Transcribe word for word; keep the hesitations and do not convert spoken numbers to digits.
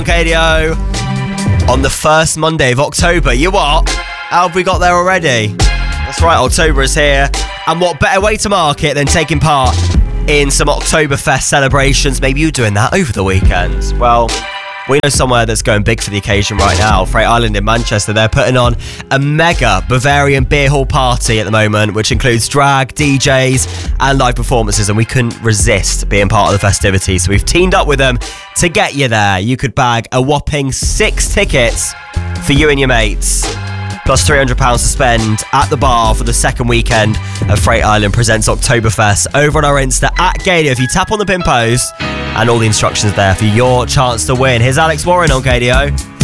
K D O on the first Monday of October. You what? How have we got there already? That's right, October is here. And what better way to mark it than taking part in some Oktoberfest celebrations? Maybe you doing that over the weekend. Well, we know somewhere that's going big for the occasion right now. Freight Island in Manchester. They're putting on a mega Bavarian beer hall party at the moment, which includes drag, D Js and live performances, and we couldn't resist being part of the festivities. So we've teamed up with them to get you there. You could bag a whopping six tickets for you and your mates, plus three hundred pounds to spend at the bar for the second weekend of Freight Island Presents Oktoberfest over on our Insta at Gadio. If you tap on the pin post, and all the instructions there for your chance to win. Here's Alex Warren on K D O.